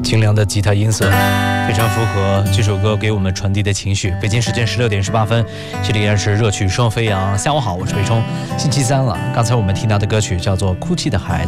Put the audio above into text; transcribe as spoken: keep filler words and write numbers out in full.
清凉的吉他音色，非常符合这首歌给我们传递的情绪。北京时间十六点十八分，这里依然是热曲双飞扬。下午好，我是北冲。星期三了，刚才我们听到的歌曲叫做《哭泣的孩子》。